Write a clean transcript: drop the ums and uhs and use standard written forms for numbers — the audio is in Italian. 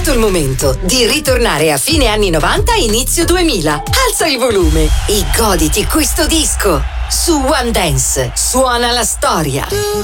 arrivato il momento di ritornare a fine anni 90 e inizio 2000. Alza il volume e goditi questo disco. Su One Dance suona la storia.